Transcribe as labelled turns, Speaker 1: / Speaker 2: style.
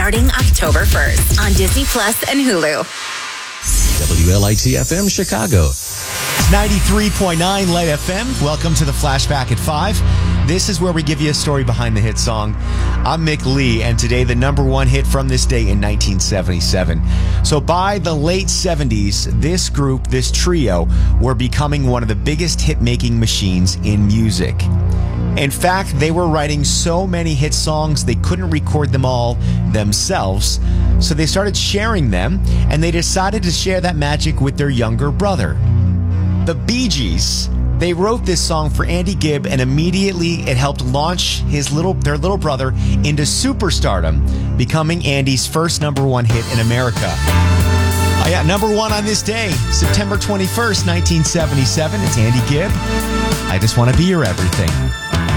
Speaker 1: starting October 1st on Disney Plus and Hulu.
Speaker 2: WLIT-FM Chicago.
Speaker 3: 93.9 Light FM. Welcome to the Flashback at 5. This is where we give you a story behind the hit song. I'm Mick Lee, and today the number one hit from this day in 1977. So by the late 70s, this group, this trio, were becoming one of the biggest hit-making machines in music. In fact, they were writing so many hit songs, they couldn't record them all themselves. So they started sharing them, and they decided to share that magic with their younger brother. The Bee Gees, they wrote this song for Andy Gibb, and immediately it helped launch their little brother into superstardom, becoming Andy's first number one hit in America. Yeah, number one on this day, September 21st, 1977. It's Andy Gibb. I Just Want to Be Your Everything.